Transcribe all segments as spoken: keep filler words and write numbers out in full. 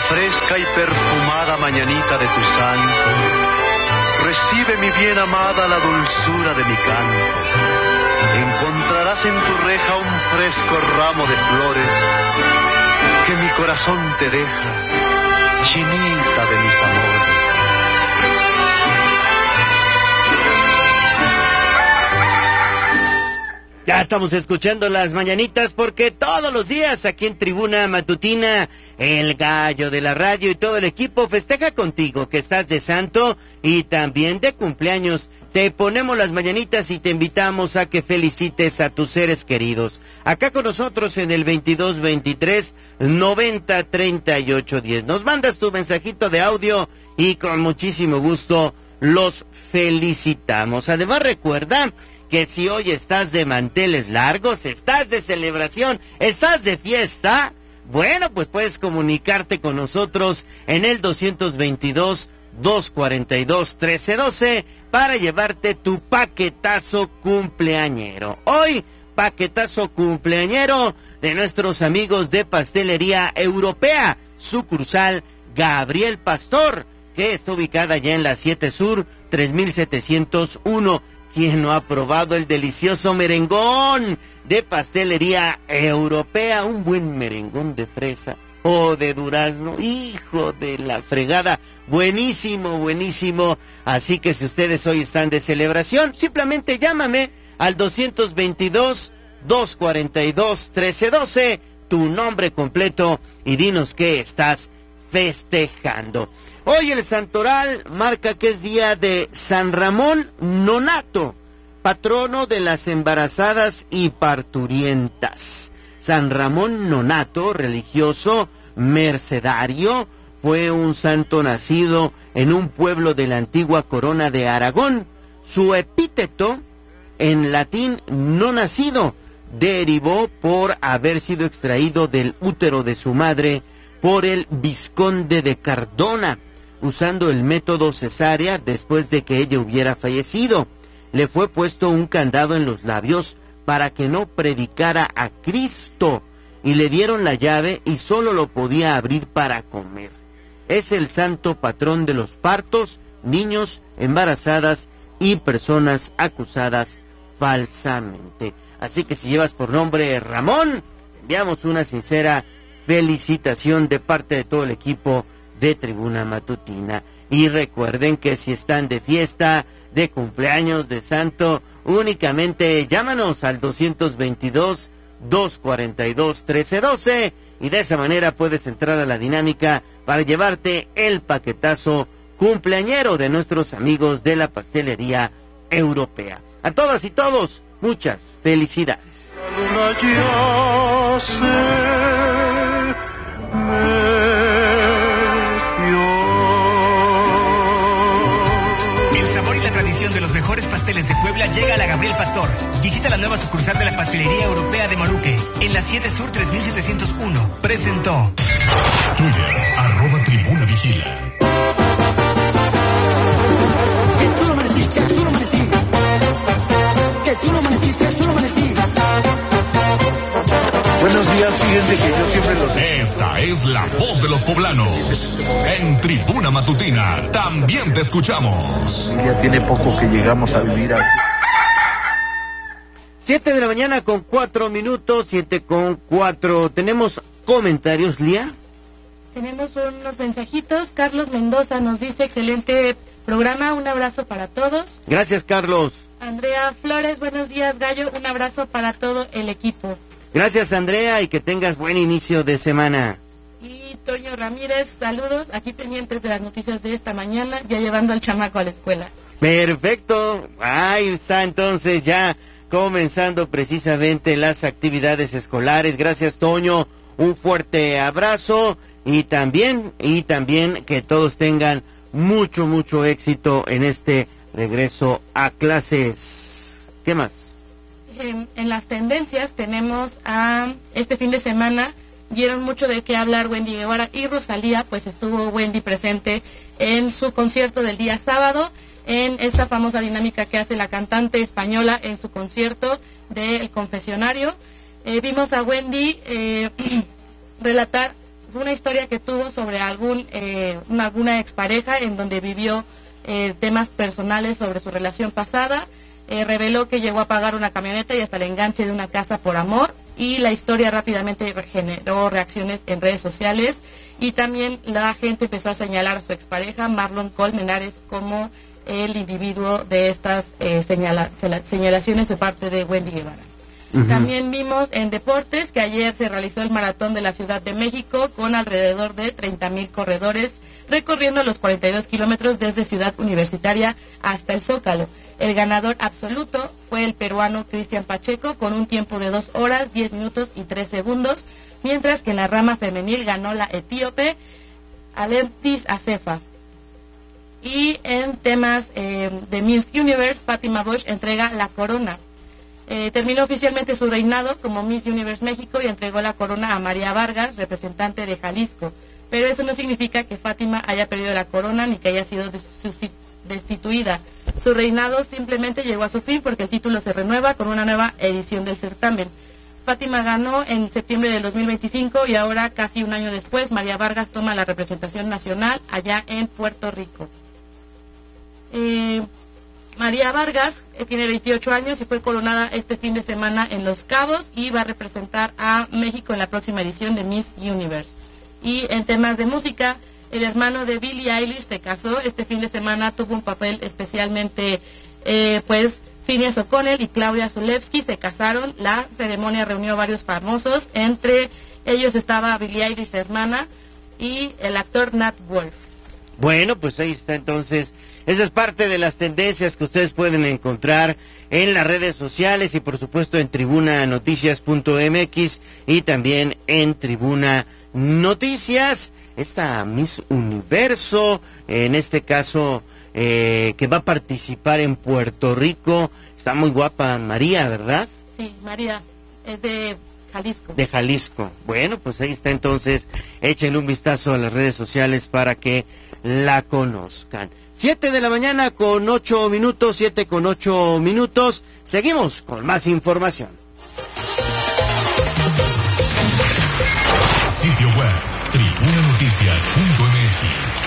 fresca y perfumada mañanita de tu santo, recibe mi bien amada la dulzura de mi canto. Encontrarás en tu reja un fresco ramo de flores que mi corazón te deja, chinita de mis amores. Ya estamos escuchando las mañanitas porque todos los días aquí en Tribuna Matutina, el gallo de la radio y todo el equipo festeja contigo que estás de santo y también de cumpleaños. Te ponemos las mañanitas y te invitamos a que felicites a tus seres queridos. Acá con nosotros en el veintidós veintitrés noventa treinta y ocho diez. Nos mandas tu mensajito de audio y con muchísimo gusto los felicitamos. Además recuerda que si hoy estás de manteles largos, estás de celebración, estás de fiesta, bueno, pues puedes comunicarte con nosotros en el doscientos veintidós, doscientos cuarenta y dos, trece doce para llevarte tu paquetazo cumpleañero. Hoy, paquetazo cumpleañero de nuestros amigos de Pastelería Europea, sucursal Gabriel Pastor, que está ubicada ya en la siete Sur, tres mil setecientos uno. ¿Quién no ha probado el delicioso merengón de Pastelería Europea? Un buen merengón de fresa o de durazno, hijo de la fregada, buenísimo, buenísimo. Así que si ustedes hoy están de celebración, simplemente llámame al doscientos veintidós, doscientos cuarenta y dos, trece doce, tu nombre completo y dinos qué estás festejando. Hoy el santoral marca que es día de San Ramón Nonato, patrono de las embarazadas y parturientas. San Ramón Nonato, religioso, mercedario, fue un santo nacido en un pueblo de la antigua corona de Aragón. Su epíteto, en latín no nacido, derivó por haber sido extraído del útero de su madre por el vizconde de Cardona, usando el método cesárea después de que ella hubiera fallecido. Le fue puesto un candado en los labios para que no predicara a Cristo, y le dieron la llave y solo lo podía abrir para comer. Es el santo patrón de los partos, niños, embarazadas y personas acusadas falsamente. Así que si llevas por nombre Ramón, enviamos una sincera felicitación de parte de todo el equipo de Tribuna Matutina. Y recuerden que si están de fiesta, de cumpleaños, de santo, únicamente llámanos al doscientos veintidós, doscientos cuarenta y dos, trece doce y de esa manera puedes entrar a la dinámica para llevarte el paquetazo cumpleañero de nuestros amigos de la Pastelería Europea. A todas y todos, muchas felicidades. El sabor y la tradición de los mejores pasteles de Puebla llega a la Gabriel Pastor. Visita la nueva sucursal de la Pastelería Europea de Moruque, en la siete Sur tres mil setecientos uno. Presentó Twitter, arroba Tribuna Vigila. Qué chulo amanecí, qué chulo amanecí. Qué chulo amanecí, qué chulo amanecí. Buenos días, fíjense que yo siempre los... Esta es la voz de los poblanos. En Tribuna Matutina también te escuchamos. Ya tiene poco que llegamos a vivir aquí. Siete de la mañana con cuatro minutos, siete con cuatro. ¿Tenemos comentarios, Lía? Tenemos unos mensajitos. Carlos Mendoza nos dice, excelente programa, un abrazo para todos. Gracias, Carlos. Andrea Flores, buenos días, Gallo, un abrazo para todo el equipo. Gracias, Andrea, y que tengas buen inicio de semana. Y Toño Ramírez, saludos, aquí pendientes de las noticias de esta mañana, ya llevando al chamaco a la escuela. Perfecto, ahí está entonces ya comenzando precisamente las actividades escolares. Gracias, Toño, un fuerte abrazo y también, y también que todos tengan mucho, mucho éxito en este regreso a clases. ¿Qué más? En, en las tendencias tenemos a este fin de semana, dieron mucho de qué hablar Wendy Guevara y Rosalía, pues estuvo Wendy presente en su concierto del día sábado, en esta famosa dinámica que hace la cantante española en su concierto del confesionario. Eh, vimos a Wendy eh, relatar fue una historia que tuvo sobre algún eh, una, alguna expareja en donde vivió eh, temas personales sobre su relación pasada. Eh, reveló que llegó a pagar una camioneta y hasta el enganche de una casa por amor, y la historia rápidamente generó reacciones en redes sociales, y también la gente empezó a señalar a su expareja Marlon Colmenares como el individuo de estas eh, señala, señalaciones de parte de Wendy Guevara. Uh-huh. También vimos en deportes que ayer se realizó el maratón de la Ciudad de México con alrededor de treinta mil corredores recorriendo los cuarenta y dos kilómetros desde Ciudad Universitaria hasta el Zócalo. El ganador absoluto fue el peruano Cristian Pacheco con un tiempo de dos horas, diez minutos y tres segundos, mientras que en la rama femenil ganó la etíope Aleptis Acefa. Y en temas eh, de Miss Universe, Fátima Bosch entrega la corona. Eh, terminó oficialmente su reinado como Miss Universe México y entregó la corona a María Vargas, representante de Jalisco. Pero eso no significa que Fátima haya perdido la corona ni que haya sido destituida. Su reinado simplemente llegó a su fin porque el título se renueva con una nueva edición del certamen. Fátima ganó en septiembre del dos mil veinticinco y ahora, casi un año después, María Vargas toma la representación nacional allá en Puerto Rico. Eh, María Vargas eh, tiene veintiocho años y fue coronada este fin de semana en Los Cabos y va a representar a México en la próxima edición de Miss Universe. Y en temas de música, el hermano de Billie Eilish se casó este fin de semana, tuvo un papel especialmente, eh, pues, Phineas O'Connell y Claudia Zulewski se casaron. La ceremonia reunió a varios famosos, entre ellos estaba Billie Eilish, hermana, y el actor Nat Wolff. Bueno, pues ahí está entonces. Esa es parte de las tendencias que ustedes pueden encontrar en las redes sociales y por supuesto en tribuna noticias punto m x y también en Tribuna Noticias. Esta Miss Universo, en este caso, eh, que va a participar en Puerto Rico, está muy guapa María, ¿verdad? Sí, María, es de Jalisco. De Jalisco. Bueno, pues ahí está entonces, échenle un vistazo a las redes sociales para que la conozcan. Siete de la mañana con ocho minutos, siete con ocho minutos. Seguimos con más información. Sitio web, tribuna noticias punto m x.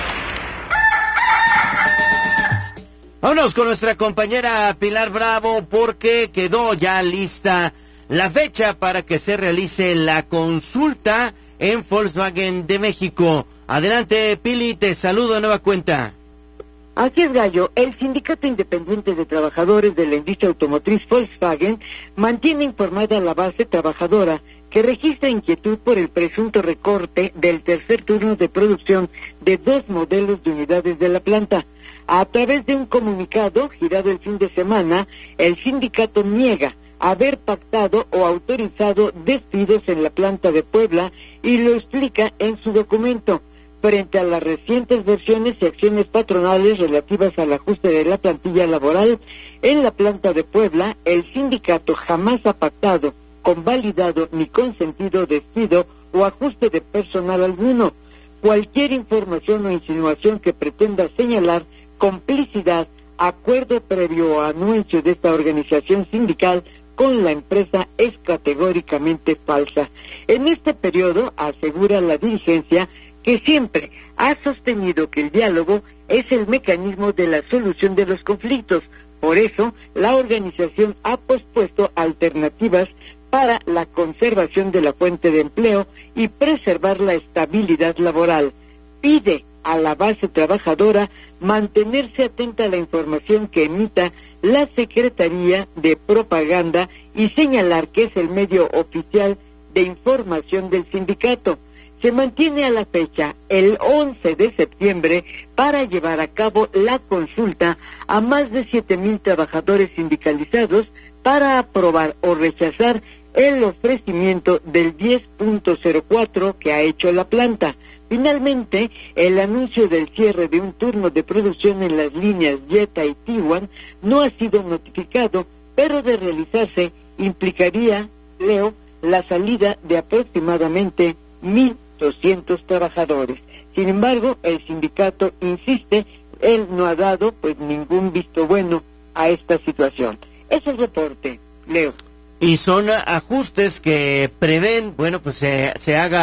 Vámonos con nuestra compañera Pilar Bravo porque quedó ya lista la fecha para que se realice la consulta en Volkswagen de México. Adelante, Pili, te saludo de nueva cuenta. Así es, Gallo. El Sindicato Independiente de Trabajadores de la Industria Automotriz Volkswagen mantiene informada a la base trabajadora que registra inquietud por el presunto recorte del tercer turno de producción de dos modelos de unidades de la planta. A través de un comunicado girado el fin de semana, el sindicato niega haber pactado o autorizado despidos en la planta de Puebla y lo explica en su documento. Frente a las recientes versiones y acciones patronales relativas al ajuste de la plantilla laboral en la planta de Puebla, el sindicato jamás ha pactado, convalidado ni consentido despido o ajuste de personal alguno. Cualquier información o insinuación que pretenda señalar complicidad, acuerdo previo o anuncio de esta organización sindical con la empresa es categóricamente falsa. En este periodo, asegura la dirigencia, que siempre ha sostenido que el diálogo es el mecanismo de la solución de los conflictos. Por eso, la organización ha pospuesto alternativas para la conservación de la fuente de empleo y preservar la estabilidad laboral. Pide a la base trabajadora mantenerse atenta a la información que emita la Secretaría de Propaganda y señalar que es el medio oficial de información del sindicato. Se mantiene a la fecha el once de septiembre para llevar a cabo la consulta a más de siete mil trabajadores sindicalizados para aprobar o rechazar el ofrecimiento del diez punto cero cuatro que ha hecho la planta. Finalmente, el anuncio del cierre de un turno de producción en las líneas Jetta y Tiguan no ha sido notificado, pero de realizarse implicaría, Leo, la salida de aproximadamente mil doscientos trabajadores. Sin embargo, el sindicato insiste, él no ha dado pues ningún visto bueno a esta situación. Ese es el reporte, Leo. Y son ajustes que prevén, bueno, pues se, se haga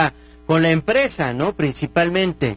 con la empresa, ¿no? Principalmente.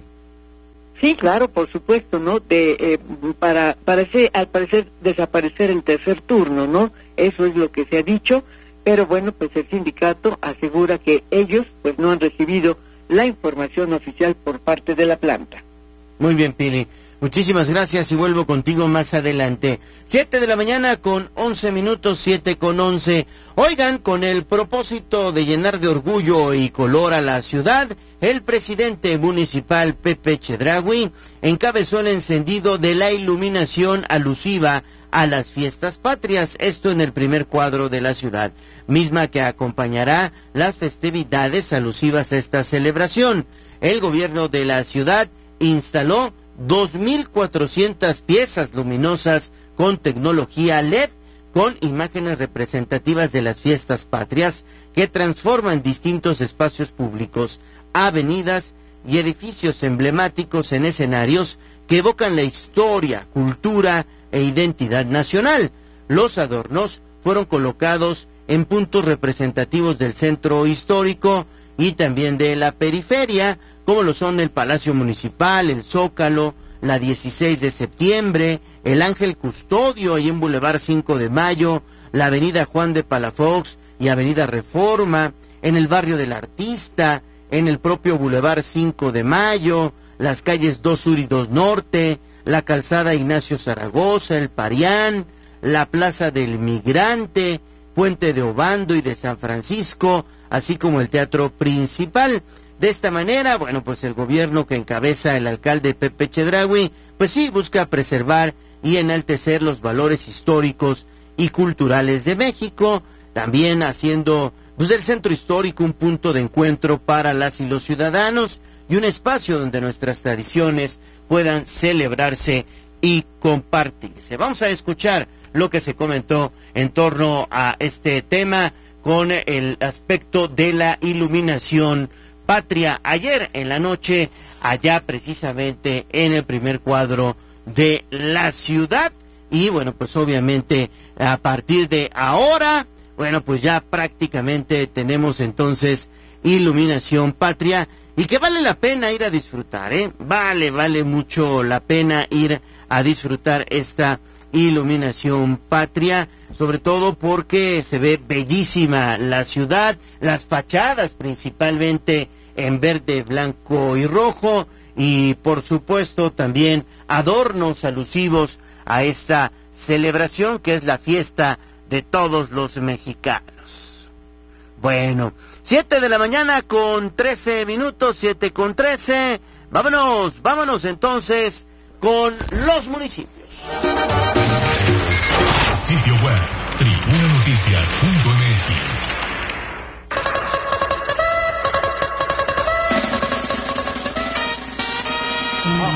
Sí, claro, por supuesto, ¿no? De eh, para parece al parecer desaparecer el tercer turno, ¿no? Eso es lo que se ha dicho, pero bueno, pues el sindicato asegura que ellos pues no han recibido la información oficial por parte de la planta. Muy bien, Pili. Muchísimas gracias y vuelvo contigo más adelante. Siete de la mañana con once minutos, siete con once. Oigan, con el propósito de llenar de orgullo y color a la ciudad, el presidente municipal Pepe Chedraui encabezó el encendido de la iluminación alusiva a las fiestas patrias, esto en el primer cuadro de la ciudad, misma que acompañará las festividades alusivas a esta celebración. El gobierno de la ciudad instaló dos mil cuatrocientas piezas luminosas con tecnología L E D, con imágenes representativas de las fiestas patrias que transforman distintos espacios públicos, avenidas y edificios emblemáticos en escenarios que evocan la historia, cultura e identidad nacional. Los adornos fueron colocados en puntos representativos del centro histórico y también de la periferia, como lo son el Palacio Municipal, el Zócalo, la dieciséis de septiembre, el Ángel Custodio ahí en Boulevard cinco de mayo, la Avenida Juan de Palafox y Avenida Reforma, en el barrio del Artista, en el propio Boulevard cinco de mayo, las calles dos Sur y dos Norte, la calzada Ignacio Zaragoza, el Parián, la Plaza del Migrante, Puente de Obando y de San Francisco, así como el Teatro Principal. De esta manera, bueno, pues el gobierno que encabeza el alcalde Pepe Chedraui, pues sí, busca preservar y enaltecer los valores históricos y culturales de México, también haciendo pues del centro histórico un punto de encuentro para las y los ciudadanos y un espacio donde nuestras tradiciones puedan celebrarse y compartirse. Vamos a escuchar lo que se comentó en torno a este tema con el aspecto de la iluminación patria ayer en la noche, allá precisamente en el primer cuadro de la ciudad. Y bueno, pues obviamente a partir de ahora, bueno, pues ya prácticamente tenemos entonces iluminación patria y que vale la pena ir a disfrutar, ¿eh? Vale, vale mucho la pena ir a disfrutar esta iluminación patria, sobre todo porque se ve bellísima la ciudad, las fachadas principalmente en verde, blanco y rojo, y por supuesto también adornos alusivos a esta celebración que es la fiesta de todos los mexicanos. Bueno, siete de la mañana con trece minutos, siete con trece, vámonos, vámonos entonces con los municipios. Sitio web tribuna noticias punto m x.